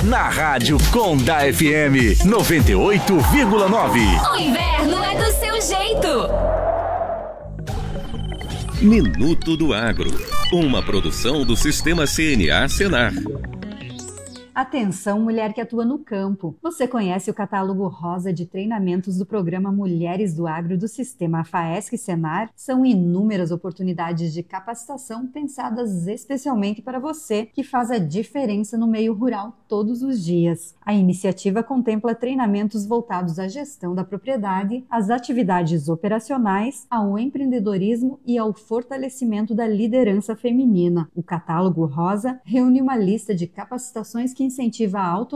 Na Rádio Conda FM 98,9. O inverno é do seu jeito. Minuto do Agro, uma produção do Sistema CNA Senar. Atenção, mulher que atua no campo. Você conhece o catálogo rosa de treinamentos do programa Mulheres do Agro do Sistema FAESC-Senar? São inúmeras oportunidades de capacitação pensadas especialmente para você, que faz a diferença no meio rural todos os dias. A iniciativa contempla treinamentos voltados à gestão da propriedade, às atividades operacionais, ao empreendedorismo e ao fortalecimento da liderança feminina. O catálogo rosa reúne uma lista de capacitações que incentiva a